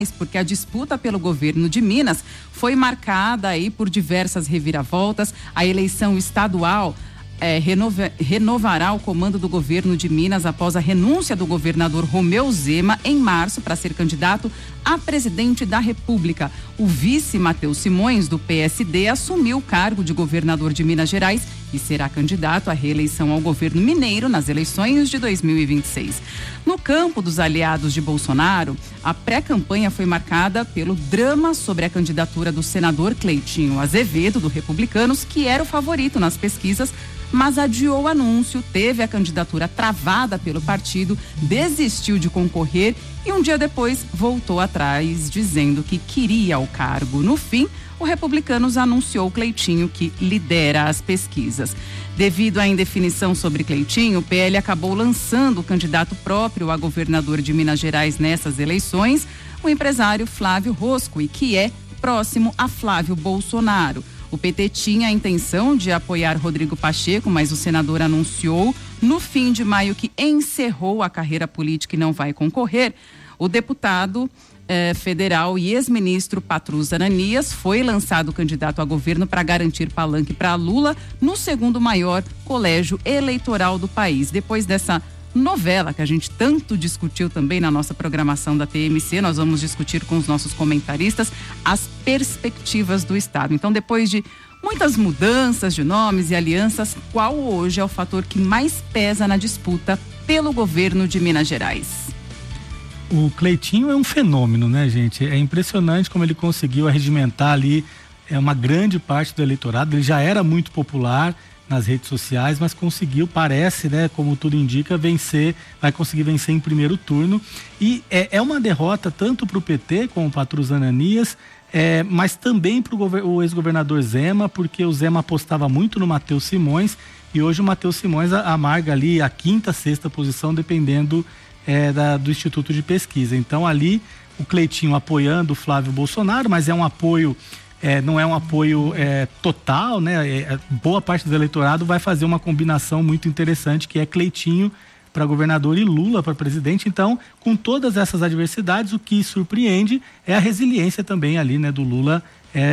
porque a disputa pelo governo de Minas foi marcada aí por diversas reviravoltas. A eleição estadual renovará o comando do governo de Minas após a renúncia do governador Romeu Zema em março para ser candidato a presidente da República. O vice Matheus Simões, do PSD, assumiu o cargo de governador de Minas Gerais e será candidato à reeleição ao governo mineiro nas eleições de 2026. No campo dos aliados de Bolsonaro, a pré-campanha foi marcada pelo drama sobre a candidatura do senador Cleitinho Azevedo, do Republicanos, que era o favorito nas pesquisas, mas adiou o anúncio, teve a candidatura travada pelo partido, desistiu de concorrer e um dia depois voltou atrás, dizendo que queria o cargo. No fim, o Republicanos anunciou Cleitinho, que lidera as pesquisas. Devido à indefinição sobre Cleitinho, o PL acabou lançando o candidato próprio a governador de Minas Gerais nessas eleições, o empresário Flávio Rosco, e que é próximo a Flávio Bolsonaro. O PT tinha a intenção de apoiar Rodrigo Pacheco, mas o senador anunciou no fim de maio que encerrou a carreira política e não vai concorrer. O deputado federal e ex-ministro Patrus Ananias foi lançado candidato a governo para garantir palanque para Lula no segundo maior colégio eleitoral do país. Depois dessa novela que a gente tanto discutiu também na nossa programação da TMC, nós vamos discutir com os nossos comentaristas as perspectivas do Estado. Então, depois de muitas mudanças de nomes e alianças, qual hoje é o fator que mais pesa na disputa pelo governo de Minas Gerais? O Cleitinho é um fenômeno, né, gente? É impressionante como ele conseguiu arregimentar ali uma grande parte do eleitorado. Ele já era muito popular nas redes sociais, mas conseguiu, parece, né, como tudo indica, vai conseguir vencer em primeiro turno. E é uma derrota tanto para o PT, como o Patrus Ananias, mas também para o ex-governador Zema, porque o Zema apostava muito no Matheus Simões, e hoje o Matheus Simões amarga ali a quinta, sexta posição, dependendo do Instituto de Pesquisa. Então ali o Cleitinho apoiando o Flávio Bolsonaro, mas é um apoio, não é um apoio total, né? Boa parte do eleitorado vai fazer uma combinação muito interessante, que é Cleitinho para governador e Lula para presidente. Então, com todas essas adversidades, o que surpreende é a resiliência também ali, né, do Lula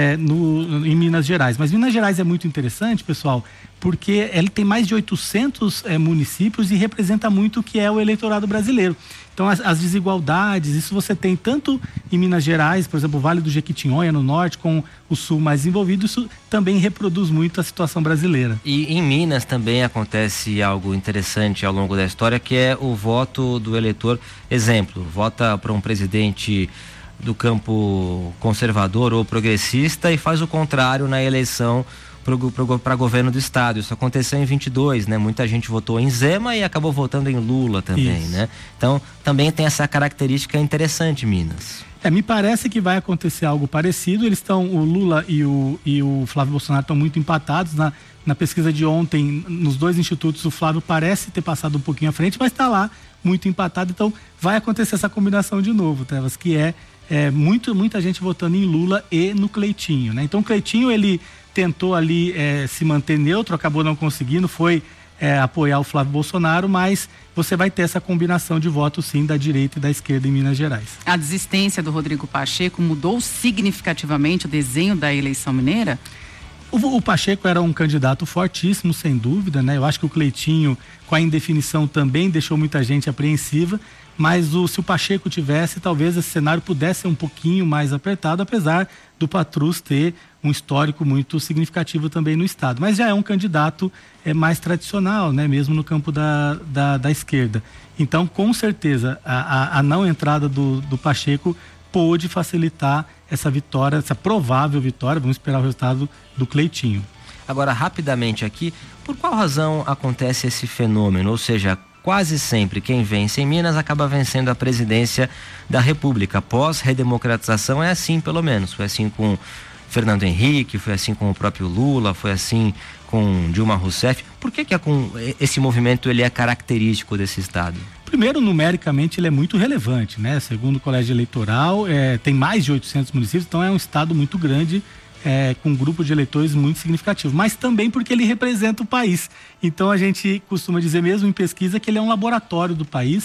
em Minas Gerais. Mas Minas Gerais é muito interessante, pessoal, porque ele tem mais de 800 municípios e representa muito o que é o eleitorado brasileiro. Então, as desigualdades, isso você tem tanto em Minas Gerais, por exemplo, o Vale do Jequitinhonha no norte, com o sul mais envolvido, isso também reproduz muito a situação brasileira. E em Minas também acontece algo interessante ao longo da história, que é o voto do eleitor. Exemplo, vota para um presidente do campo conservador ou progressista e faz o contrário na eleição para governo do estado. Isso aconteceu em 22, né? Muita gente votou em Zema e acabou votando em Lula também, né? Então, também tem essa característica interessante, Minas. Me parece que vai acontecer algo parecido. O Lula e o Flávio Bolsonaro estão muito empatados. Na pesquisa de ontem, nos dois institutos, o Flávio parece ter passado um pouquinho à frente, mas está lá muito empatado. Então, vai acontecer essa combinação de novo, Trevas, que muita gente votando em Lula e no Cleitinho, né? Então, o Cleitinho, ele tentou ali se manter neutro, acabou não conseguindo, foi apoiar o Flávio Bolsonaro, mas você vai ter essa combinação de votos, sim, da direita e da esquerda em Minas Gerais. A desistência do Rodrigo Pacheco mudou significativamente o desenho da eleição mineira? O Pacheco era um candidato fortíssimo, sem dúvida, né? Eu acho que o Cleitinho, com a indefinição, também deixou muita gente apreensiva, mas se o Pacheco tivesse, talvez esse cenário pudesse ser um pouquinho mais apertado, apesar do Patrus ter um histórico muito significativo também no estado. Mas já é um candidato mais tradicional, né? Mesmo no campo da esquerda. Então, com certeza, a não entrada do Pacheco pôde facilitar essa vitória, essa provável vitória. Vamos esperar o resultado do Cleitinho. Agora, rapidamente aqui, por qual razão acontece esse fenômeno? Ou seja, quase sempre quem vence em Minas acaba vencendo a presidência da República. Após redemocratização é assim, pelo menos. Foi assim com Fernando Henrique, foi assim com o próprio Lula, foi assim com Dilma Rousseff. Por que esse movimento ele é característico desse estado? Primeiro, numericamente, ele é muito relevante, né? Segundo o Colégio Eleitoral, tem mais de 800 municípios, então é um estado muito grande, com um grupo de eleitores muito significativo, mas também porque ele representa o país. Então a gente costuma dizer mesmo em pesquisa que ele é um laboratório do país.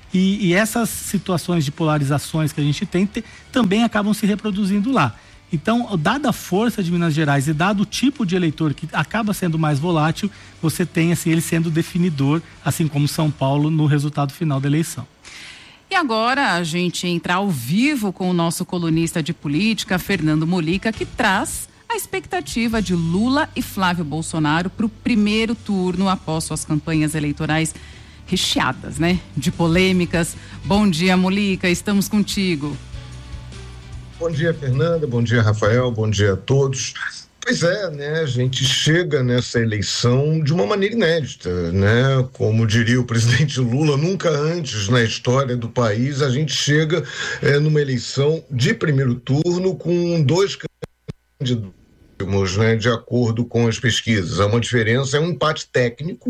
E essas situações de polarizações que a gente tem também acabam se reproduzindo lá. Então, dada a força de Minas Gerais e dado o tipo de eleitor que acaba sendo mais volátil, você tem assim, ele sendo definidor, assim como São Paulo, no resultado final da eleição. E agora a gente entra ao vivo com o nosso colunista de política, Fernando Molica, que traz a expectativa de Lula e Flávio Bolsonaro para o primeiro turno após suas campanhas eleitorais recheadas, né? De polêmicas. Bom dia, Molica, estamos contigo. Bom dia, Fernanda, bom dia, Rafael, bom dia a todos. Pois é, né, a gente chega nessa eleição de uma maneira inédita, né, como diria o presidente Lula, nunca antes na história do país a gente chega numa eleição de primeiro turno com 2 candidatos, né, de acordo com as pesquisas. Há uma diferença, é um empate técnico,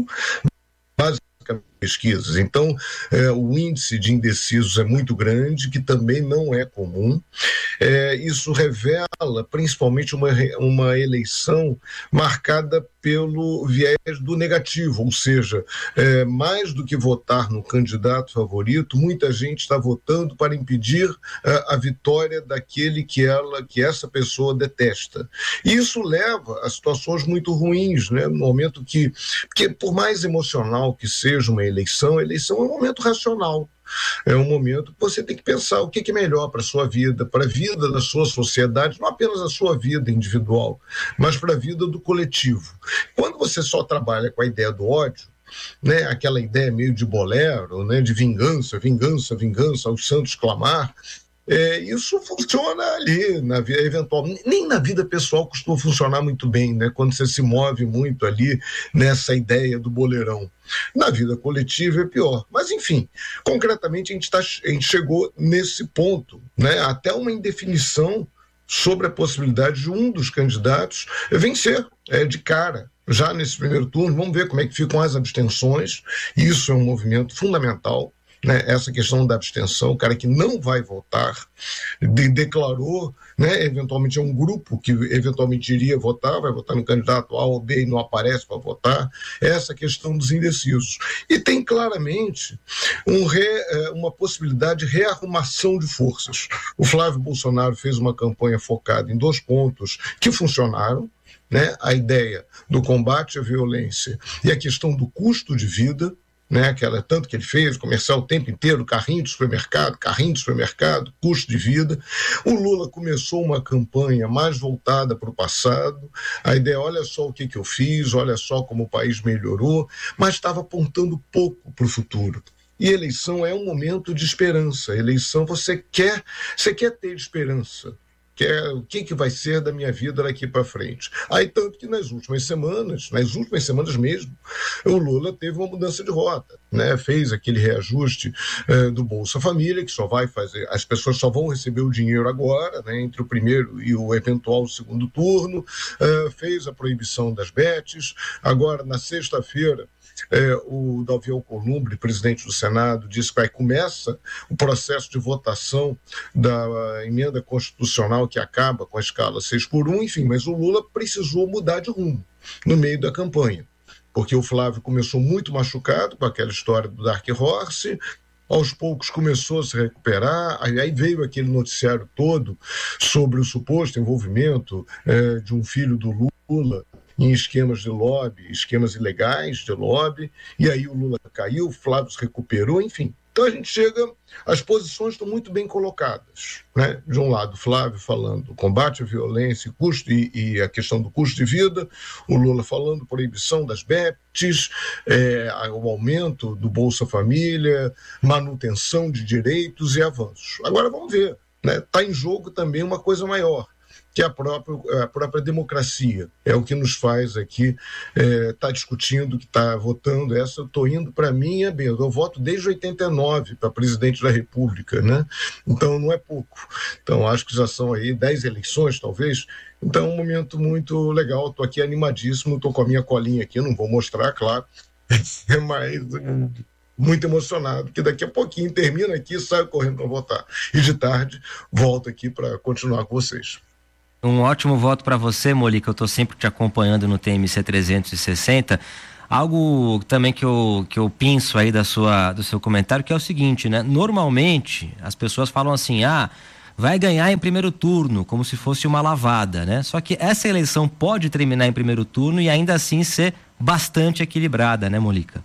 pesquisas. Então, o índice de indecisos é muito grande, que também não é comum. Isso revela principalmente uma eleição marcada pelo viés do negativo, ou seja, mais do que votar no candidato favorito, muita gente está votando para impedir a vitória daquele que essa pessoa detesta. E isso leva a situações muito ruins, né? No momento que por mais emocional que seja uma eleição, a eleição é um momento racional. É um momento que você tem que pensar o que é melhor para a sua vida, para a vida da sua sociedade, não apenas a sua vida individual, mas para a vida do coletivo. Quando você só trabalha com a ideia do ódio, né, aquela ideia meio de bolero, né, de vingança, vingança, vingança, aos santos clamar, isso funciona ali, na vida eventual. Nem na vida pessoal costuma funcionar muito bem, né? Quando você se move muito ali nessa ideia do boleirão. Na vida coletiva é pior. Mas, enfim, concretamente a gente chegou nesse ponto, né? Até uma indefinição sobre a possibilidade de um dos candidatos vencer de cara. Já nesse primeiro turno, vamos ver como é que ficam as abstenções. Isso é um movimento fundamental. Né, essa questão da abstenção, o cara que não vai votar, declarou, né, eventualmente é um grupo que eventualmente iria votar, vai votar no candidato A ou B e não aparece para votar, essa questão dos indecisos. E tem claramente uma possibilidade de rearrumação de forças. O Flávio Bolsonaro fez uma campanha focada em 2 pontos que funcionaram, né, a ideia do combate à violência e a questão do custo de vida, né, tanto que ele fez, comercial o tempo inteiro, carrinho de supermercado, custo de vida. O Lula começou uma campanha mais voltada para o passado, a ideia, olha só o que eu fiz, olha só como o país melhorou, mas estava apontando pouco para o futuro. E eleição é um momento de esperança, eleição você quer ter esperança. O que vai ser da minha vida daqui para frente. Aí, tanto que nas últimas semanas mesmo, o Lula teve uma mudança de rota, né? Fez aquele reajuste do Bolsa Família, que só vai fazer, as pessoas só vão receber o dinheiro agora, né? Entre o primeiro e o eventual segundo turno, fez a proibição das bets. Agora, na sexta-feira, o Davi Alcolumbre, presidente do Senado, disse que começa o processo de votação da emenda constitucional que acaba com a escala 6x1, enfim, mas o Lula precisou mudar de rumo no meio da campanha, porque o Flávio começou muito machucado com aquela história do Dark Horse, aos poucos começou a se recuperar, aí veio aquele noticiário todo sobre o suposto envolvimento de um filho do Lula em esquemas de lobby, esquemas ilegais de lobby, e aí o Lula caiu, o Flávio se recuperou, enfim. Então a gente chega, as posições estão muito bem colocadas, né? De um lado, Flávio falando combate à violência e a questão do custo de vida, o Lula falando proibição das bets, o aumento do Bolsa Família, manutenção de direitos e avanços. Agora vamos ver, né? Está em jogo também uma coisa maior, que é a própria democracia. É o que nos faz aqui estar discutindo, que está votando. Essa eu estou indo para mim, eu voto desde 89 para presidente da República, né? Então não é pouco. Então acho que já são aí 10 eleições, talvez. Então é um momento muito legal. Estou aqui animadíssimo, estou com a minha colinha aqui, não vou mostrar, claro, mas muito emocionado, porque daqui a pouquinho termina aqui e saio correndo para votar. E de tarde volto aqui para continuar com vocês. Um ótimo voto para você, Molica. Eu estou sempre te acompanhando no TMC 360. Algo também que eu penso aí do seu comentário, que é o seguinte, né? Normalmente as pessoas falam assim, vai ganhar em primeiro turno, como se fosse uma lavada, né? Só que essa eleição pode terminar em primeiro turno e ainda assim ser bastante equilibrada, né, Molica?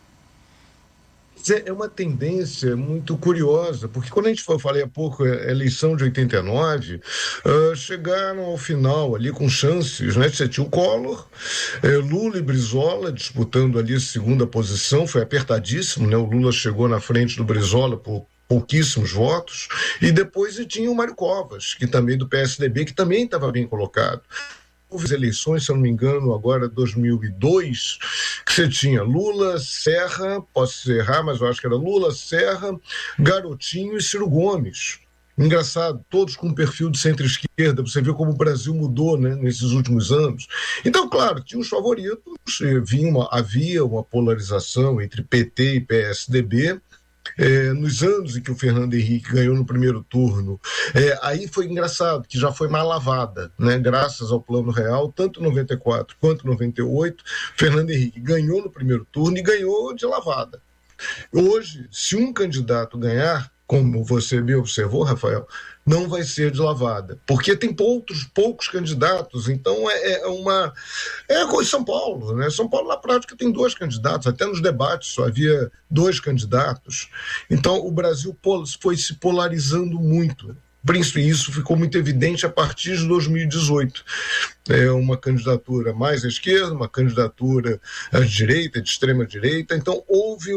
É uma tendência muito curiosa, porque quando a gente falei há pouco, a eleição de 89, chegaram ao final ali com chances, né? Você tinha o Collor, Lula e Brizola disputando ali a segunda posição, foi apertadíssimo, né? O Lula chegou na frente do Brizola por pouquíssimos votos, e depois tinha o Mário Covas, que também do PSDB, que também estava bem colocado. Houve as eleições, se eu não me engano, agora 2002, que você tinha Lula, Serra, posso errar, mas eu acho que era Lula, Serra, Garotinho e Ciro Gomes. Engraçado, todos com perfil de centro-esquerda, você vê como o Brasil mudou, né, nesses últimos anos. Então, claro, tinha os favoritos, havia uma polarização entre PT e PSDB. Nos anos em que o Fernando Henrique ganhou no primeiro turno, aí foi engraçado, que já foi mais lavada, né? Graças ao Plano Real, tanto 94 quanto 98, Fernando Henrique ganhou no primeiro turno e ganhou de lavada. Hoje, se um candidato ganhar, como você me observou, Rafael, não vai ser de lavada, porque tem poucos candidatos, então é coisa de São Paulo, né? São Paulo, na prática, tem 2 candidatos, até nos debates só havia 2 candidatos, então o Brasil foi se polarizando muito. Isso ficou muito evidente a partir de 2018. Uma candidatura mais à esquerda, uma candidatura à direita, de extrema-direita. Então, houve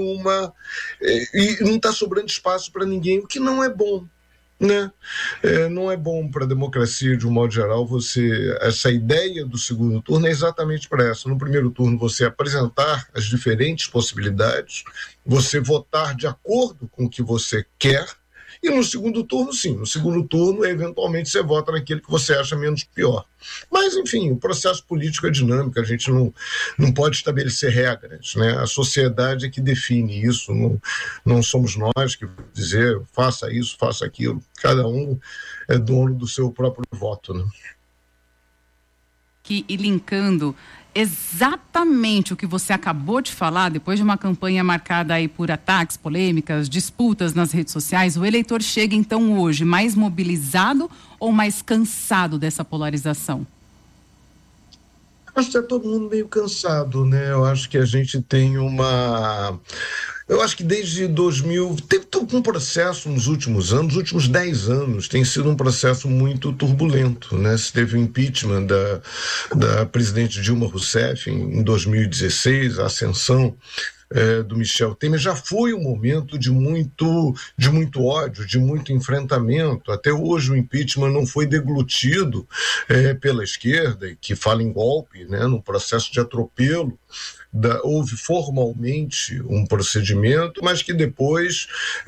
e não está sobrando espaço para ninguém, o que não é bom, né? Não é bom para a democracia, de um modo geral, essa ideia do segundo turno é exatamente para essa. No primeiro turno, você apresentar as diferentes possibilidades, você votar de acordo com o que você quer. E no segundo turno, sim. No segundo turno, eventualmente, você vota naquele que você acha menos pior. Mas, enfim, o processo político é dinâmico, a gente não pode estabelecer regras, né? A sociedade é que define isso, não somos nós que vamos dizer faça isso, faça aquilo. Cada um é dono do seu próprio voto, né? E linkando exatamente o que você acabou de falar, depois de uma campanha marcada aí por ataques, polêmicas, disputas nas redes sociais, o eleitor chega então hoje mais mobilizado ou mais cansado dessa polarização? Acho que está todo mundo meio cansado, né? Eu acho que a gente tem Eu acho que desde 2000, teve um processo nos últimos anos, nos últimos 10 anos, tem sido um processo muito turbulento, né? Se teve o impeachment da presidente Dilma Rousseff em 2016, a ascensão do Michel Temer, já foi um momento de muito ódio, de muito enfrentamento. Até hoje o impeachment não foi deglutido pela esquerda, que fala em golpe, né, no processo de atropelo. Houve formalmente um procedimento, mas que depois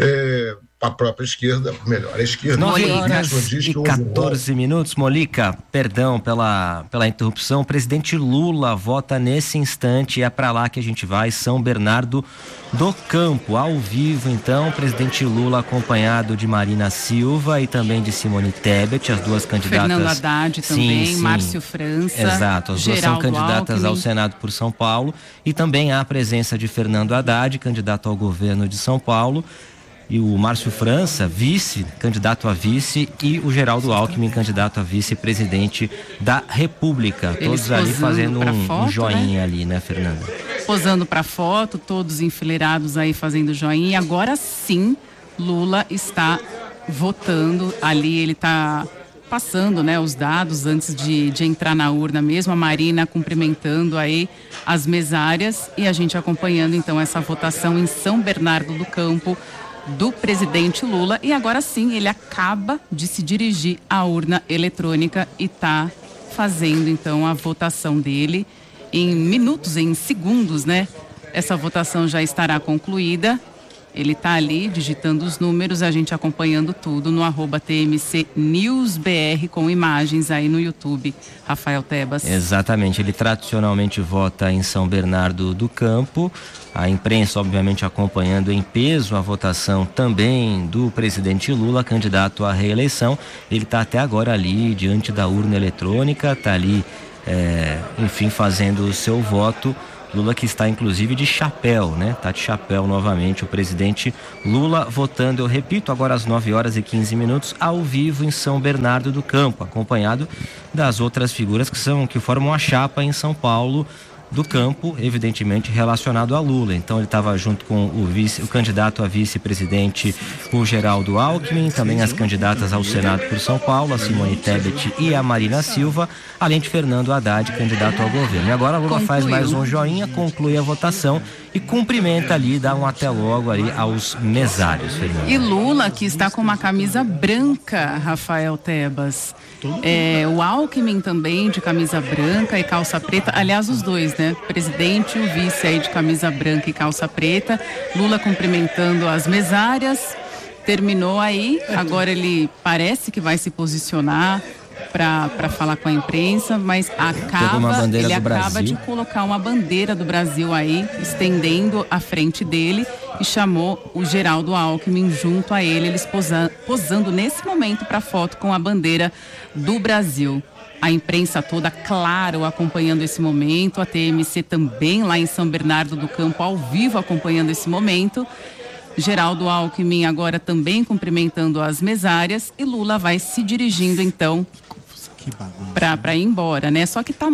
a própria esquerda, melhor, a esquerda... 9 horas e 14 minutos. Molica, perdão pela interrupção. O presidente Lula vota nesse instante, é para lá que a gente vai, São Bernardo do Campo, ao vivo. Então, o presidente Lula acompanhado de Marina Silva e também de Simone Tebet, as duas candidatas... Fernando Haddad também, sim. Márcio França, exato, as duas são candidatas ao Senado por São Paulo, e também há a presença de Fernando Haddad, candidato ao governo de São Paulo, e o Márcio França, candidato a vice, e o Geraldo Alckmin, candidato a vice-presidente da República. Todos ali fazendo um joinha, né? Ali, né, Fernanda? Posando para foto, todos enfileirados aí fazendo joinha. Agora sim, Lula está votando ali, ele está passando, né, os dados antes de entrar na urna mesmo. A Marina cumprimentando aí as mesárias e a gente acompanhando então essa votação em São Bernardo do Campo do presidente Lula. E agora sim, ele acaba de se dirigir à urna eletrônica e está fazendo então a votação dele em minutos, em segundos, né? Essa votação já estará concluída. Ele está ali digitando os números, a gente acompanhando tudo no @TMC News BR com imagens aí no YouTube. Rafael Tebas. Exatamente, ele tradicionalmente vota em São Bernardo do Campo. A imprensa, obviamente, acompanhando em peso a votação também do presidente Lula, candidato à reeleição. Ele está até agora ali diante da urna eletrônica, está ali, enfim, fazendo o seu voto. Lula que está inclusive de chapéu, né? Tá de chapéu novamente o presidente Lula votando, eu repito, agora às 9h15, ao vivo em São Bernardo do Campo, acompanhado das outras figuras que formam a chapa em São Paulo do Campo, evidentemente relacionado a Lula. Então ele estava junto com o candidato a vice-presidente, o Geraldo Alckmin, também as candidatas ao Senado por São Paulo, a Simone Tebet e a Marina Silva, além de Fernando Haddad, candidato ao governo. E agora Lula faz mais um joinha, conclui a votação e cumprimenta ali, dá um até logo ali aos mesários, Fernando. E Lula, que está com uma camisa branca, Rafael Tebas. O Alckmin também de camisa branca e calça preta, aliás os dois, né? Presidente e o vice aí de camisa branca e calça preta, Lula cumprimentando as mesárias, terminou aí, agora ele parece que vai se posicionar para falar com a imprensa, mas ele acaba de colocar uma bandeira do Brasil aí, estendendo à frente dele, e chamou o Geraldo Alckmin junto a ele, eles posando nesse momento para foto com a bandeira do Brasil. A imprensa toda, claro, acompanhando esse momento, a TMC também lá em São Bernardo do Campo, ao vivo acompanhando esse momento. Geraldo Alckmin agora também cumprimentando as mesárias e Lula vai se dirigindo então para ir embora, né? Só que tá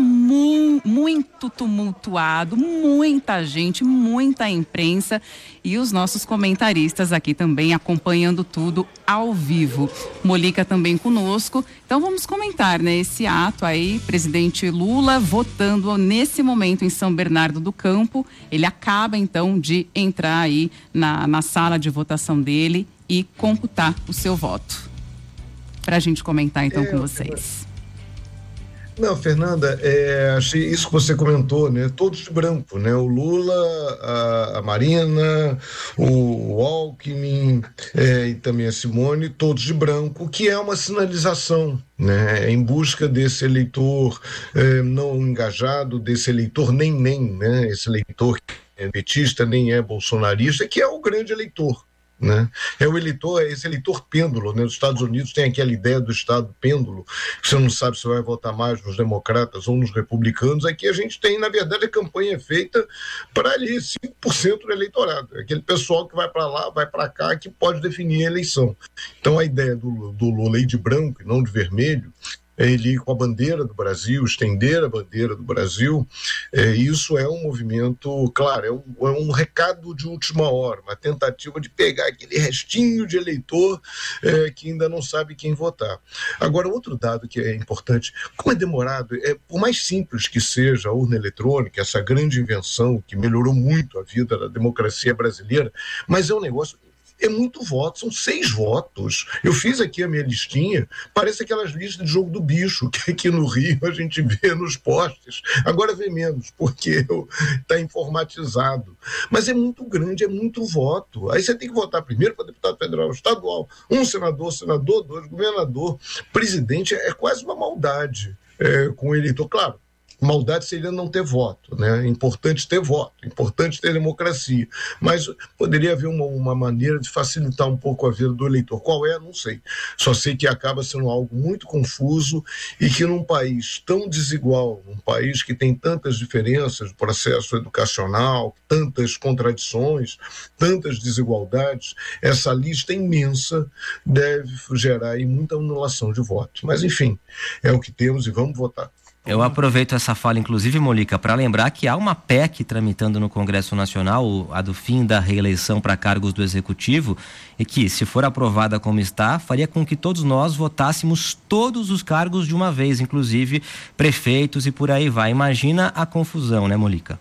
muito tumultuado, muita gente, muita imprensa e os nossos comentaristas aqui também acompanhando tudo ao vivo. Molica também conosco. Então vamos comentar, né? Esse ato aí, presidente Lula votando nesse momento em São Bernardo do Campo. Ele acaba então de entrar aí na sala de votação dele e computar o seu voto. Para a gente comentar então com vocês. Não, Fernanda, achei isso que você comentou, né? Todos de branco, né? O Lula, a Marina, o Alckmin e também a Simone, todos de branco, que é uma sinalização, né? Em busca desse eleitor não engajado, desse eleitor nem, né? Esse eleitor que é petista, nem é bolsonarista, que é o grande eleitor. Né? Esse eleitor pêndulo, né? Nos Estados Unidos tem aquela ideia do estado pêndulo, você não sabe se vai votar mais nos democratas ou nos republicanos. Aqui a gente tem, na verdade, a campanha é feita para ali 5% do eleitorado, aquele pessoal que vai para lá, vai para cá, que pode definir a eleição. Então a ideia do Lula ir de branco e não de vermelho, ele com a bandeira do Brasil, estender a bandeira do Brasil, isso é um movimento, claro, é um recado de última hora, uma tentativa de pegar aquele restinho de eleitor que ainda não sabe quem votar. Agora, outro dado que é importante, como é demorado, por mais simples que seja a urna eletrônica, essa grande invenção que melhorou muito a vida da democracia brasileira, mas é um negócio... É muito voto, são 6 votos. Eu fiz aqui a minha listinha, parece aquelas listas de jogo do bicho, que aqui no Rio a gente vê nos postes. Agora vê menos, porque está informatizado. Mas é muito grande, é muito voto. Aí você tem que votar primeiro para deputado federal, estadual, 1 senador, 2 governador, presidente. É quase uma maldade com o eleitor. Claro, maldade seria não ter voto, né? É importante ter voto, é importante ter democracia, mas poderia haver uma maneira de facilitar um pouco a vida do eleitor. Qual é? Não sei. Só sei que acaba sendo algo muito confuso e que num país tão desigual, num país que tem tantas diferenças do processo educacional, tantas contradições, tantas desigualdades, essa lista imensa deve gerar aí muita anulação de votos. Mas enfim, é o que temos e vamos votar. Eu aproveito essa fala, inclusive, Molica, para lembrar que há uma PEC tramitando no Congresso Nacional, a do fim da reeleição para cargos do Executivo, e que, se for aprovada como está, faria com que todos nós votássemos todos os cargos de uma vez, inclusive prefeitos e por aí vai. Imagina a confusão, né, Molica?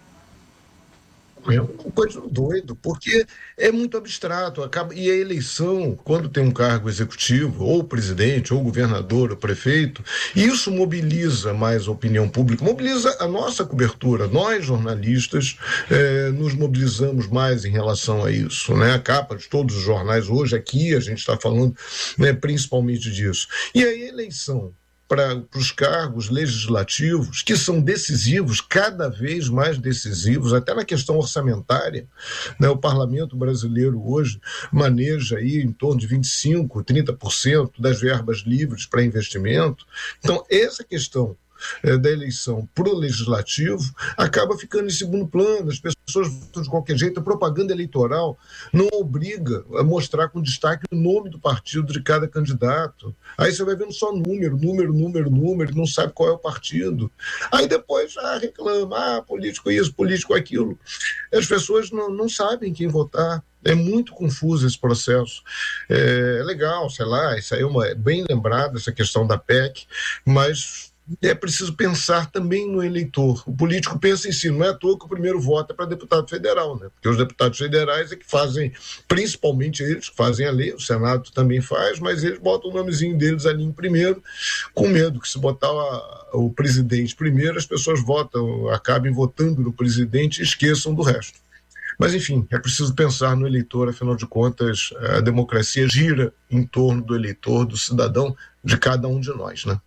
É uma coisa doido, porque é muito abstrato. E a eleição, quando tem um cargo executivo, ou presidente, ou governador, ou prefeito, isso mobiliza mais a opinião pública, mobiliza a nossa cobertura. Nós, jornalistas, nos mobilizamos mais em relação a isso, né? A capa de todos os jornais hoje, aqui, a gente está falando, né, principalmente disso. E a eleição para os cargos legislativos, que são decisivos, cada vez mais decisivos, até na questão orçamentária, né? O parlamento brasileiro hoje maneja aí em torno de 25%, 30% das verbas livres para investimento. Então, essa questão da eleição para o legislativo acaba ficando em segundo plano. As pessoas votam de qualquer jeito. A propaganda eleitoral não obriga a mostrar com destaque o nome do partido de cada candidato. Aí você vai vendo só número, não sabe qual é o partido. Aí depois reclama, político isso, político aquilo. As pessoas não sabem quem votar. É muito confuso esse processo. É legal, sei lá, isso aí é bem lembrado, essa questão da PEC, mas é preciso pensar também no eleitor. O político pensa em si, não é à toa que o primeiro voto é para deputado federal, né? Porque os deputados federais é que fazem, principalmente eles que fazem a lei, o Senado também faz, mas eles botam o nomezinho deles ali em primeiro, com medo que se botar o presidente primeiro, as pessoas acabem votando no presidente e esqueçam do resto. Mas, enfim, é preciso pensar no eleitor, afinal de contas, a democracia gira em torno do eleitor, do cidadão, de cada um de nós, né?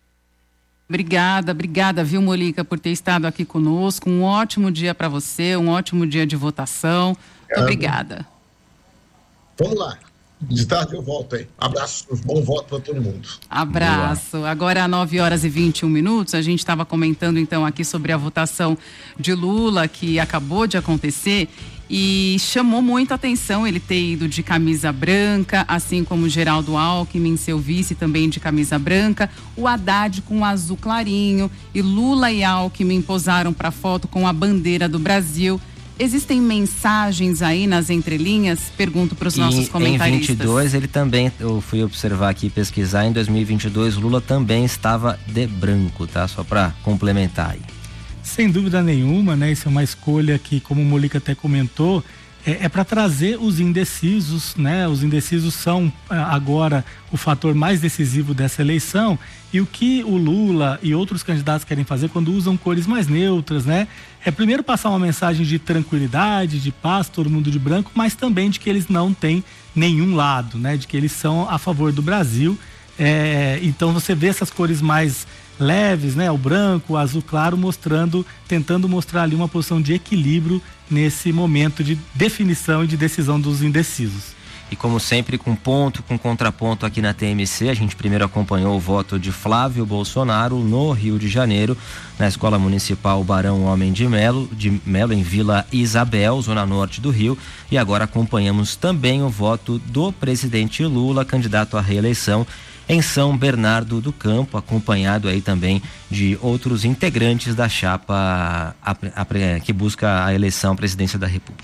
Obrigada, viu, Molica, por ter estado aqui conosco. Um ótimo dia para você, um ótimo dia de votação. Muito obrigada. Vamos lá. De tarde eu volto aí. Abraço, bom voto para todo mundo. Abraço. Boa. Agora, 9h21, a gente estava comentando então aqui sobre a votação de Lula que acabou de acontecer e chamou muita atenção ele ter ido de camisa branca, assim como Geraldo Alckmin, seu vice, também de camisa branca, o Haddad com azul clarinho, e Lula e Alckmin posaram para foto com a bandeira do Brasil. Existem mensagens aí nas entrelinhas? Pergunto para os nossos comentaristas. Em 22 ele também, eu fui observar aqui, pesquisar, em 2022 Lula também estava de branco, tá? Só para complementar aí. Sem dúvida nenhuma, né? Isso é uma escolha que, como o Molica até comentou, é para trazer os indecisos, né? Os indecisos são agora o fator mais decisivo dessa eleição, e o que o Lula e outros candidatos querem fazer quando usam cores mais neutras, né? É primeiro passar uma mensagem de tranquilidade, de paz, todo mundo de branco, mas também de que eles não têm nenhum lado, né? De que eles são a favor do Brasil. Então você vê essas cores mais leves, né? O branco, o azul claro, tentando mostrar ali uma posição de equilíbrio nesse momento de definição e de decisão dos indecisos. E como sempre, com contraponto aqui na TMC, a gente primeiro acompanhou o voto de Flávio Bolsonaro no Rio de Janeiro, na Escola Municipal Barão Homem de Melo, em Vila Isabel, zona norte do Rio, e agora acompanhamos também o voto do presidente Lula, candidato à reeleição, em São Bernardo do Campo, acompanhado aí também de outros integrantes da chapa que busca a eleição à presidência da República.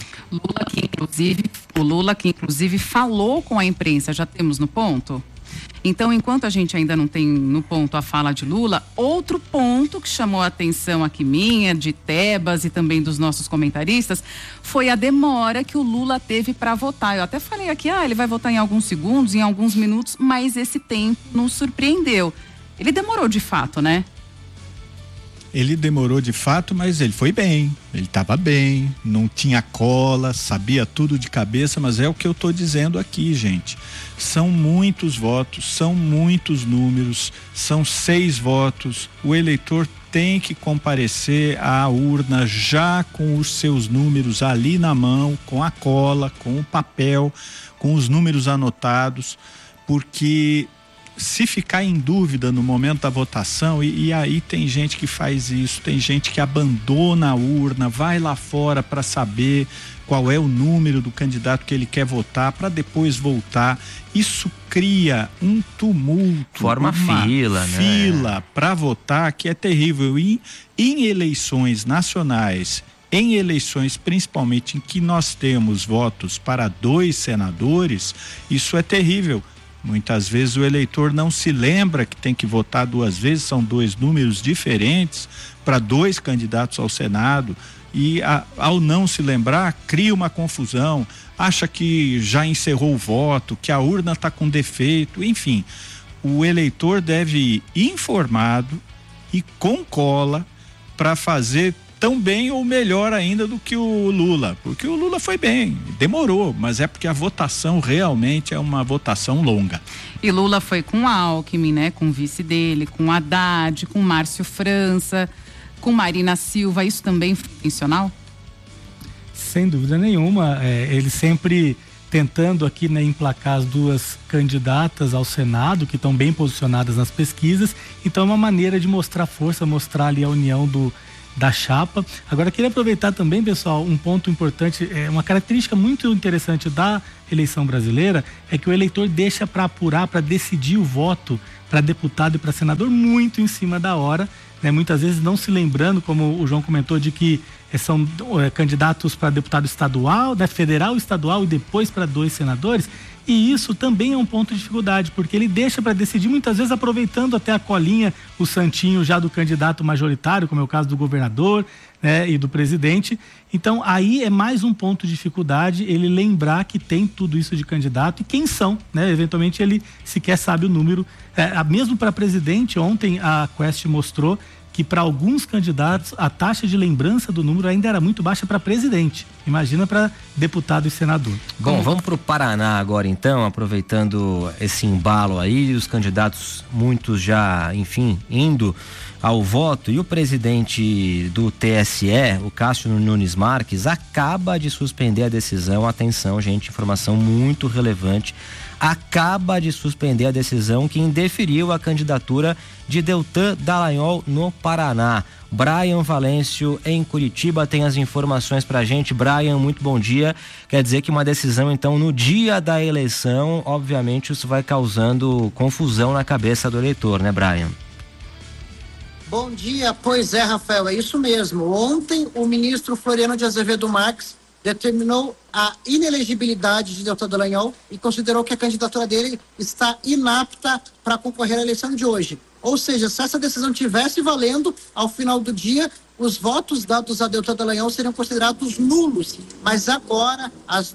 Lula que inclusive falou com a imprensa, já temos no ponto? Então, enquanto a gente ainda não tem no ponto a fala de Lula, outro ponto que chamou a atenção aqui minha, de Tebas e também dos nossos comentaristas, foi a demora que o Lula teve para votar. Eu até falei aqui, ele vai votar em alguns segundos, em alguns minutos, mas esse tempo nos surpreendeu. Ele demorou de fato, né? Ele demorou de fato, mas ele foi bem, ele estava bem, não tinha cola, sabia tudo de cabeça, mas é o que eu estou dizendo aqui, gente. São muitos votos, são muitos números, são 6 votos, o eleitor tem que comparecer à urna já com os seus números ali na mão, com a cola, com o papel, com os números anotados, porque se ficar em dúvida no momento da votação, e aí tem gente que faz isso, tem gente que abandona a urna, vai lá fora para saber qual é o número do candidato que ele quer votar, para depois voltar. Isso cria um tumulto, forma fila, né? Fila para votar que é terrível. E em eleições nacionais, em eleições principalmente em que nós temos votos para 2 senadores, isso é terrível. Muitas vezes o eleitor não se lembra que tem que votar 2 vezes, são 2 números diferentes para 2 candidatos ao Senado, e ao não se lembrar, cria uma confusão, acha que já encerrou o voto, que a urna está com defeito, enfim. O eleitor deve ir informado e com cola para fazer tão bem ou melhor ainda do que o Lula, porque o Lula foi bem, demorou, mas é porque a votação realmente é uma votação longa. E Lula foi com Alckmin, né, com o vice dele, com Haddad, com Márcio França, com Marina Silva, isso também foi intencional? Sem dúvida nenhuma, ele sempre tentando aqui, né, emplacar as duas candidatas ao Senado, que estão bem posicionadas nas pesquisas. Então é uma maneira de mostrar força, mostrar ali a união da chapa. Agora, queria aproveitar também, pessoal, um ponto importante, uma característica muito interessante da eleição brasileira é que o eleitor deixa para apurar, para decidir o voto para deputado e para senador muito em cima da hora, né? Muitas vezes não se lembrando, como o João comentou, de que são candidatos para deputado estadual, né, federal, estadual e depois para 2 senadores. E isso também é um ponto de dificuldade, porque ele deixa para decidir muitas vezes aproveitando até a colinha, o santinho já do candidato majoritário, como é o caso do governador, né, e do presidente. Então aí é mais um ponto de dificuldade, ele lembrar que tem tudo isso de candidato e quem são, né? Eventualmente ele sequer sabe o número. Mesmo para presidente, ontem a Quest mostrou que para alguns candidatos a taxa de lembrança do número ainda era muito baixa para presidente. Imagina para deputado e senador. Bom, vamos para o Paraná agora então, aproveitando esse embalo aí, os candidatos, muitos já, enfim, indo ao voto, e o presidente do TSE, o Cássio Nunes Marques, acaba de suspender a decisão. Atenção, gente, informação muito relevante. Acaba de suspender a decisão que indeferiu a candidatura de Deltan Dallagnol no Paraná. Brian Valêncio, em Curitiba, tem as informações pra gente. Brian, muito bom dia. Quer dizer que uma decisão, então, no dia da eleição, obviamente isso vai causando confusão na cabeça do eleitor, né, Brian? Bom dia, pois é, Rafael, é isso mesmo. Ontem o ministro Floriano de Azevedo Marques determinou a inelegibilidade de Deltan Dallagnol e considerou que a candidatura dele está inapta para concorrer à eleição de hoje. Ou seja, se essa decisão tivesse valendo, ao final do dia, os votos dados a Deltan Dallagnol seriam considerados nulos. Mas agora, às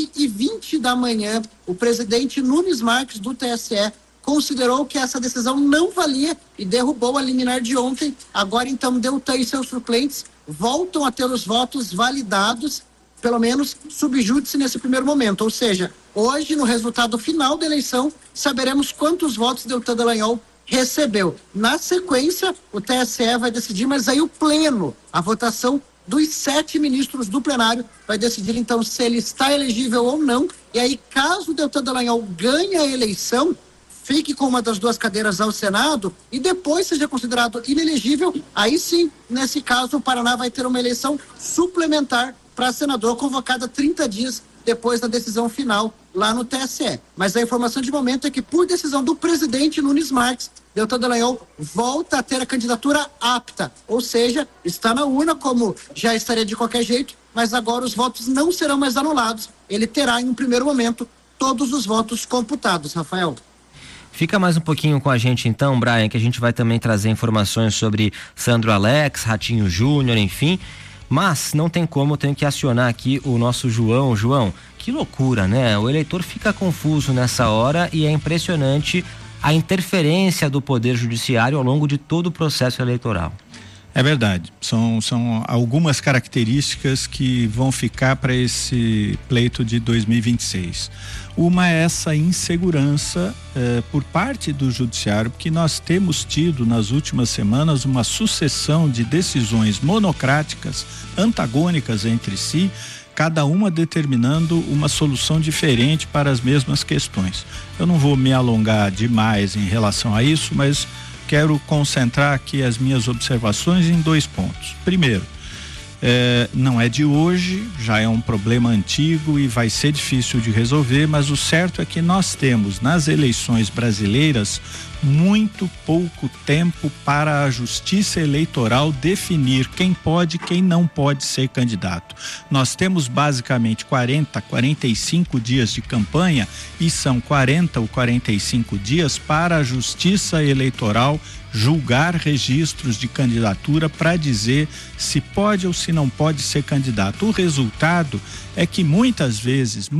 9h20 da manhã, o presidente Nunes Marques, do TSE, considerou que essa decisão não valia e derrubou a liminar de ontem. Agora, então, Deltan e seus suplentes voltam a ter os votos validados, pelo menos sub júdice nesse primeiro momento. Ou seja, hoje, no resultado final da eleição, saberemos quantos votos Deltan Dallagnol recebeu. Na sequência, o TSE vai decidir, mas aí o pleno, a votação dos 7 ministros do plenário, vai decidir então se ele está elegível ou não. E aí, caso Deltan Dallagnol ganhe a eleição, fique com uma das 2 cadeiras ao Senado e depois seja considerado inelegível, aí sim, nesse caso, o Paraná vai ter uma eleição suplementar para senador convocada 30 dias depois da decisão final lá no TSE. Mas a informação de momento é que, por decisão do presidente Nunes Marques, Deltan Dallagnol volta a ter a candidatura apta, ou seja, está na urna como já estaria de qualquer jeito, mas agora os votos não serão mais anulados. Ele terá, em um primeiro momento, todos os votos computados, Rafael. Fica mais um pouquinho com a gente então, Brian, que a gente vai também trazer informações sobre Sandro Alex, Ratinho Júnior, enfim. Mas não tem como, eu tenho que acionar aqui o nosso João. João, que loucura, né? O eleitor fica confuso nessa hora e é impressionante a interferência do Poder Judiciário ao longo de todo o processo eleitoral. É verdade, são algumas características que vão ficar para esse pleito de 2026. Uma é essa insegurança por parte do judiciário, porque nós temos tido nas últimas semanas uma sucessão de decisões monocráticas, antagônicas entre si, cada uma determinando uma solução diferente para as mesmas questões. Eu não vou me alongar demais em relação a isso, mas quero concentrar aqui as minhas observações em 2 pontos. Primeiro, não é de hoje, já é um problema antigo e vai ser difícil de resolver, mas o certo é que nós temos nas eleições brasileiras muito pouco tempo para a Justiça Eleitoral definir quem pode e quem não pode ser candidato. Nós temos basicamente 45 dias de campanha e são 40 ou 45 dias para a Justiça Eleitoral julgar registros de candidatura para dizer se pode ou se não pode ser candidato. O resultado é que muitas vezes,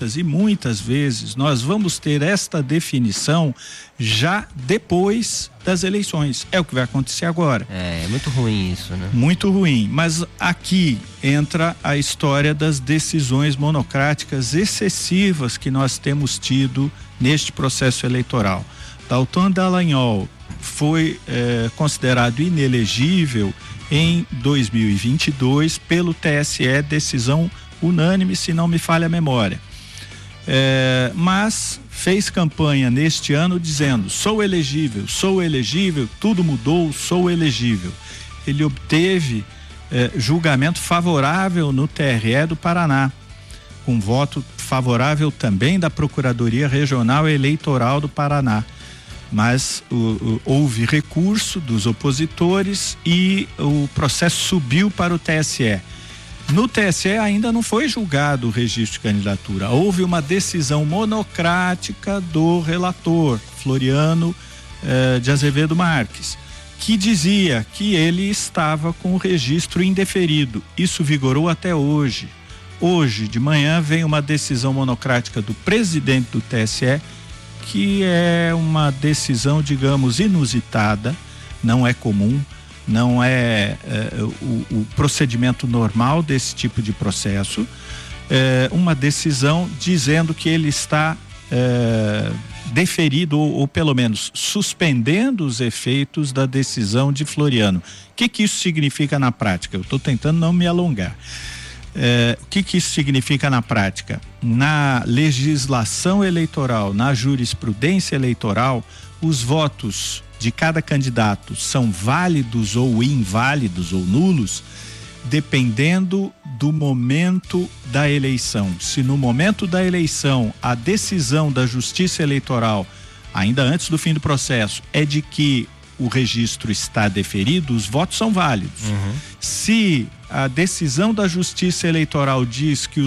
nós vamos ter esta definição já depois das eleições. É o que vai acontecer agora. É muito ruim isso, né? Muito ruim, mas aqui entra a história das decisões monocráticas excessivas que nós temos tido neste processo eleitoral. Deltan Dallagnol foi considerado inelegível em 2022 pelo TSE, decisão unânime, se não me falha a memória. mas fez campanha neste ano dizendo: sou elegível, tudo mudou, sou elegível. Ele obteve julgamento favorável no TRE do Paraná, com voto favorável também da Procuradoria Regional Eleitoral do Paraná. Mas houve recurso dos opositores e o processo subiu para o TSE. No TSE ainda não foi julgado o registro de candidatura. Houve uma decisão monocrática do relator, Floriano de Azevedo Marques, que dizia que ele estava com o registro indeferido. Isso vigorou até hoje. Hoje, de manhã, vem uma decisão monocrática do presidente do TSE, que é uma decisão, digamos, inusitada, não é comum, não é o procedimento normal desse tipo de processo, uma decisão dizendo que ele está deferido ou pelo menos suspendendo os efeitos da decisão de Floriano. O que isso significa na prática? Eu estou tentando não me alongar. O que isso significa na prática? Na legislação eleitoral, na jurisprudência eleitoral, os votos de cada candidato são válidos ou inválidos ou nulos, dependendo do momento da eleição. Se no momento da eleição a decisão da Justiça Eleitoral, ainda antes do fim do processo, é de que o registro está deferido, os votos são válidos. Se a decisão da Justiça Eleitoral diz que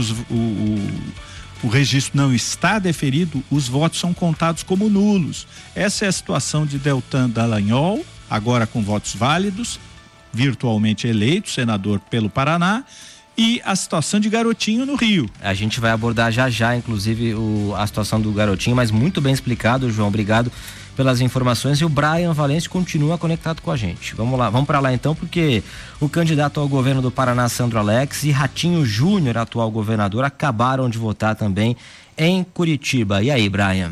o registro não está deferido, os votos são contados como nulos. Essa é a situação de Deltan Dallagnol, agora com votos válidos, virtualmente eleito senador pelo Paraná, e a situação de Garotinho no Rio. A gente vai abordar já, inclusive, a situação do Garotinho, mas muito bem explicado, João. Obrigado pelas informações, e o Brian Valente continua conectado com a gente. Vamos lá, vamos para lá então, porque o candidato ao governo do Paraná, Sandro Alex, e Ratinho Júnior, atual governador, acabaram de votar também em Curitiba. E aí, Brian?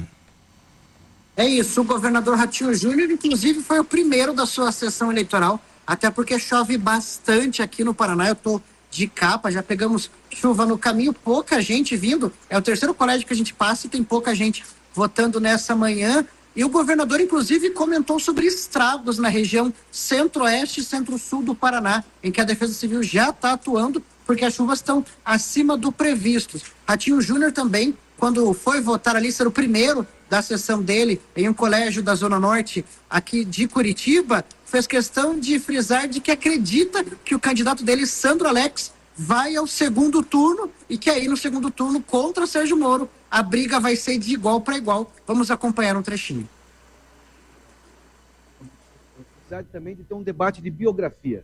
É isso, o governador Ratinho Júnior, inclusive, foi o primeiro da sua sessão eleitoral, até porque chove bastante aqui no Paraná. Eu tô de capa, já pegamos chuva no caminho, pouca gente vindo, é o terceiro colégio que a gente passa e tem pouca gente votando nessa manhã. E o governador, inclusive, comentou sobre estragos na região centro-oeste e centro-sul do Paraná, em que a Defesa Civil já está atuando, porque as chuvas estão acima do previsto. Ratinho Júnior também, quando foi votar ali, ser o primeiro da sessão dele em um colégio da Zona Norte aqui de Curitiba, fez questão de frisar de que acredita que o candidato dele, Sandro Alex, vai ao segundo turno e que aí no segundo turno contra Sérgio Moro a briga vai ser de igual para igual. Vamos acompanhar um trechinho. Necessidade também de ter um debate de biografia.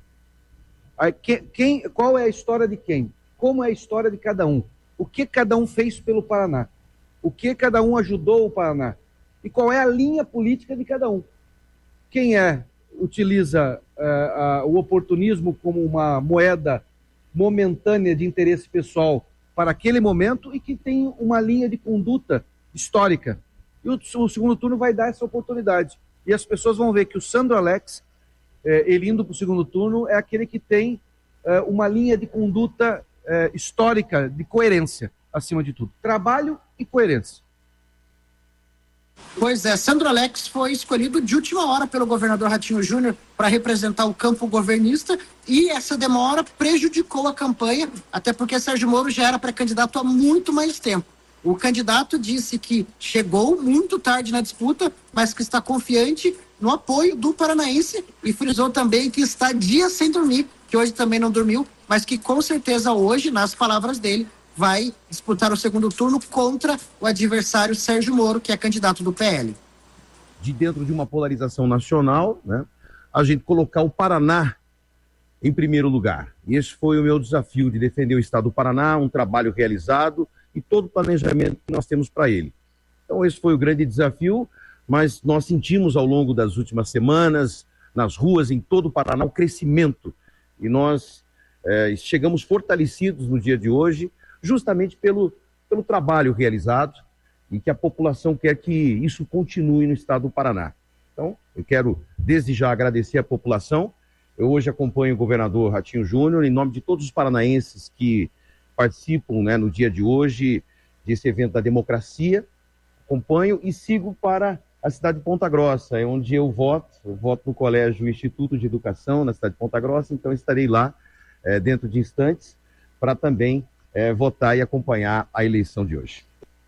Qual é a história de quem? Como é a história de cada um? O que cada um fez pelo Paraná? O que cada um ajudou o Paraná? E qual é a linha política de cada um? Quem utiliza o oportunismo como uma moeda momentânea de interesse pessoal para aquele momento e que tem uma linha de conduta histórica. E o segundo turno vai dar essa oportunidade. E as pessoas vão ver que o Sandro Alex, ele indo para o segundo turno, é aquele que tem uma linha de conduta histórica, de coerência, acima de tudo. Trabalho e coerência. Pois é, Sandro Alex foi escolhido de última hora pelo governador Ratinho Júnior para representar o campo governista, e essa demora prejudicou a campanha, até porque Sérgio Moro já era pré-candidato há muito mais tempo. O candidato disse que chegou muito tarde na disputa, mas que está confiante no apoio do paranaense, e frisou também que está dias sem dormir, que hoje também não dormiu, mas que com certeza hoje, nas palavras dele, vai disputar o segundo turno contra o adversário Sérgio Moro, que é candidato do PL. De dentro de uma polarização nacional, né, a gente colocar o Paraná em primeiro lugar. E esse foi o meu desafio, de defender o estado do Paraná, um trabalho realizado e todo o planejamento que nós temos para ele. Então esse foi o grande desafio, mas nós sentimos ao longo das últimas semanas, nas ruas, em todo o Paraná, o crescimento. E nós chegamos fortalecidos no dia de hoje, justamente pelo trabalho realizado, e que a população quer que isso continue no estado do Paraná. Então, eu quero desde já agradecer a população. Eu hoje acompanho o governador Ratinho Júnior, em nome de todos os paranaenses que participam, né, no dia de hoje, desse evento da democracia, acompanho e sigo para a cidade de Ponta Grossa, é onde eu voto no Colégio Instituto de Educação, na cidade de Ponta Grossa, então estarei lá dentro de instantes para também votar e acompanhar a eleição de hoje.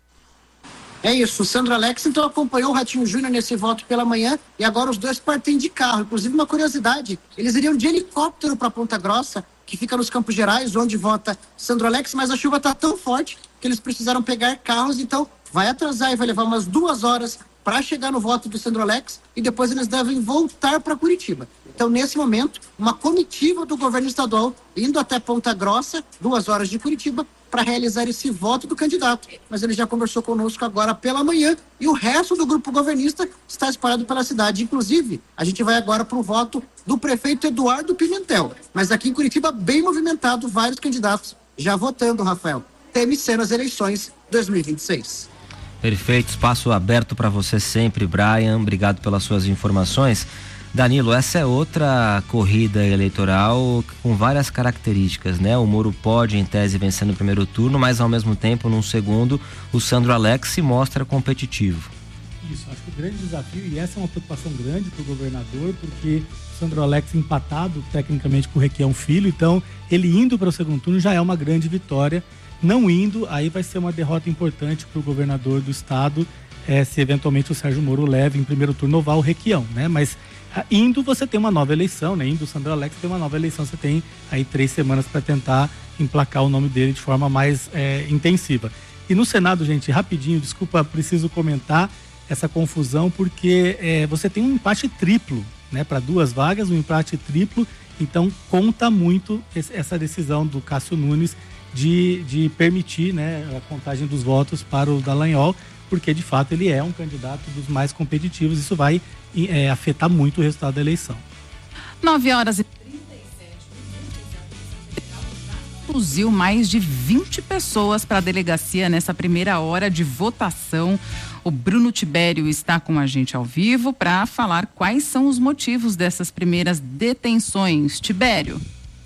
É isso, o Sandro Alex então acompanhou o Ratinho Júnior nesse voto pela manhã e agora os dois partem de carro. Inclusive, uma curiosidade, eles iriam de helicóptero para Ponta Grossa, que fica nos Campos Gerais, onde vota Sandro Alex, mas a chuva está tão forte que eles precisaram pegar carros, então vai atrasar e vai levar umas 2 horas para chegar no voto do Sandro Alex e depois eles devem voltar para Curitiba. Então, nesse momento, uma comitiva do governo estadual indo até Ponta Grossa, 2 horas de Curitiba, para realizar esse voto do candidato. Mas ele já conversou conosco agora pela manhã e o resto do grupo governista está espalhado pela cidade. Inclusive, a gente vai agora para o voto do prefeito Eduardo Pimentel. Mas aqui em Curitiba, bem movimentado, vários candidatos já votando, Rafael. TMC nas eleições 2026. Perfeito, espaço aberto para você sempre, Brian. Obrigado pelas suas informações. Danilo, essa é outra corrida eleitoral com várias características, né? O Moro pode, em tese, vencer no primeiro turno, mas ao mesmo tempo, num segundo, o Sandro Alex se mostra competitivo. Isso, acho que o grande desafio, e essa é uma preocupação grande para o governador, porque o Sandro Alex empatado tecnicamente com o Requião Filho, então ele indo para o segundo turno já é uma grande vitória. Não indo, aí vai ser uma derrota importante para o governador do estado, se eventualmente o Sérgio Moro leve em primeiro turno o Requião, né? Mas indo você tem uma nova eleição, né? Indo o Sandro Alex tem uma nova eleição, você tem aí 3 semanas para tentar emplacar o nome dele de forma mais intensiva. E no Senado, gente, rapidinho, desculpa, preciso comentar essa confusão, porque você tem um empate triplo, né? Para 2 vagas, um empate triplo, então conta muito essa decisão do Cássio Nunes de permitir, né, a contagem dos votos para o Dallagnol, porque de fato ele é um candidato dos mais competitivos. Isso vai afetar muito o resultado da eleição. 9h37. Conduziu mais de 20 pessoas para a delegacia nessa primeira hora de votação. O Bruno Tibério está com a gente ao vivo para falar quais são os motivos dessas primeiras detenções. Tibério.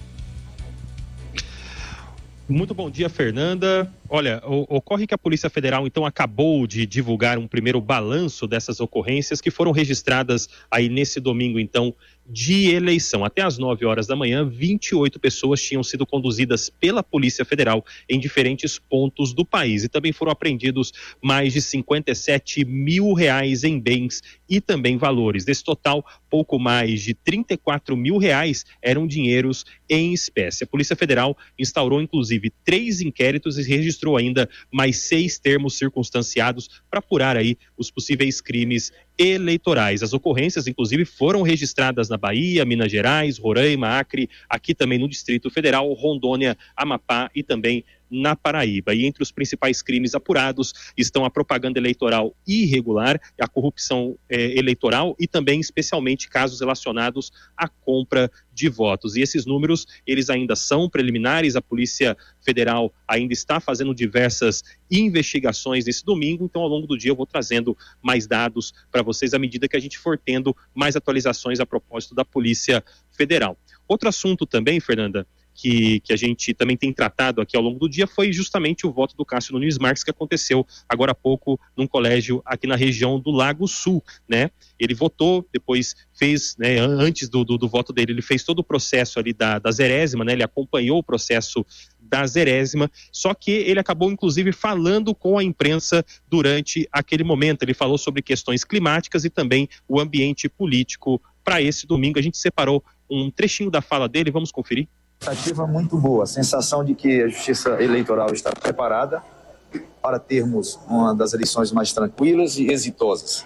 Muito bom dia, Fernanda. Olha, ocorre que a Polícia Federal, então, acabou de divulgar um primeiro balanço dessas ocorrências que foram registradas aí nesse domingo, então, de eleição. Até às 9 horas da manhã, 28 pessoas tinham sido conduzidas pela Polícia Federal em diferentes pontos do país. E também foram apreendidos mais de R$57 mil em bens e também valores. Desse total, pouco mais de R$34 mil eram dinheiros em espécie. A Polícia Federal instaurou, inclusive, 3 inquéritos e registrou ainda mais 6 termos circunstanciados para apurar aí os possíveis crimes eleitorais. As ocorrências, inclusive, foram registradas na Bahia, Minas Gerais, Roraima, Acre, aqui também no Distrito Federal, Rondônia, Amapá e também na Paraíba. E entre os principais crimes apurados estão a propaganda eleitoral irregular, a corrupção eleitoral e também, especialmente, casos relacionados à compra de votos. E esses números, eles ainda são preliminares, a Polícia Federal ainda está fazendo diversas investigações nesse domingo, então ao longo do dia eu vou trazendo mais dados para vocês à medida que a gente for tendo mais atualizações a propósito da Polícia Federal. Outro assunto também, Fernanda, que a gente também tem tratado aqui ao longo do dia foi justamente o voto do Cássio Nunes Marques, que aconteceu agora há pouco num colégio aqui na região do Lago Sul, né? Ele votou, depois fez, né, antes do voto dele, ele fez todo o processo ali da zerésima, né? Ele acompanhou o processo da zerésima, só que ele acabou inclusive falando com a imprensa durante aquele momento. Ele falou sobre questões climáticas e também o ambiente político para esse domingo. A gente separou um trechinho da fala dele, vamos conferir. Expectativa muito boa, a sensação de que a Justiça Eleitoral está preparada para termos uma das eleições mais tranquilas e exitosas.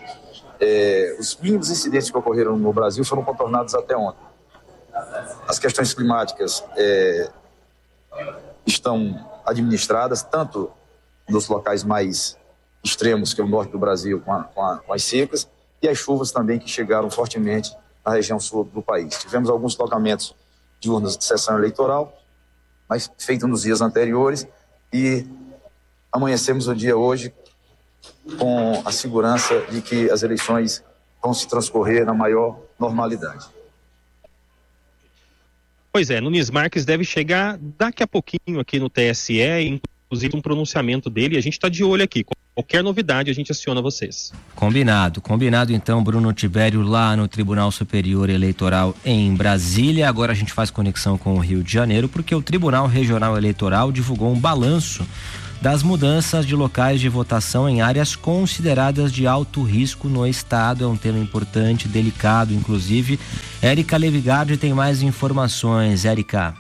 Os mínimos incidentes que ocorreram no Brasil foram contornados até ontem. As questões climáticas estão administradas, tanto nos locais mais extremos, que é o norte do Brasil, com as secas, e as chuvas também que chegaram fortemente na região sul do país. Tivemos alguns locamentos de urnas de sessão eleitoral, mas feito nos dias anteriores, e amanhecemos o dia hoje com a segurança de que as eleições vão se transcorrer na maior normalidade. Pois é, Nunes Marques deve chegar daqui a pouquinho aqui no TSE, inclusive um pronunciamento dele, e a gente está de olho aqui. Qualquer novidade a gente aciona vocês. Combinado então, Bruno Tibério, lá no Tribunal Superior Eleitoral em Brasília. Agora a gente faz conexão com o Rio de Janeiro, porque o Tribunal Regional Eleitoral divulgou um balanço das mudanças de locais de votação em áreas consideradas de alto risco no estado. É um tema importante, delicado, inclusive. Érica Levigardi tem mais informações. Érica.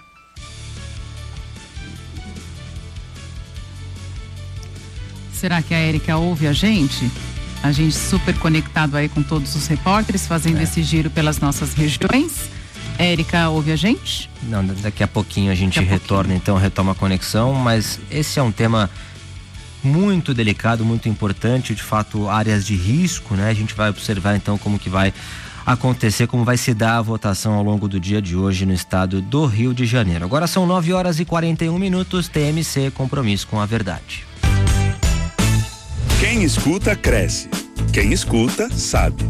Será que a Érica ouve a gente? A gente super conectado aí com todos os repórteres, fazendo esse giro pelas nossas regiões. Érica, ouve a gente? Não, daqui a pouquinho a gente retorna, então retoma a conexão, mas esse é um tema muito delicado, muito importante, de fato, áreas de risco, né? A gente vai observar então como que vai acontecer, como vai se dar a votação ao longo do dia de hoje no estado do Rio de Janeiro. Agora são 9h41, TMC, compromisso com a verdade. Quem escuta, cresce. Quem escuta, sabe.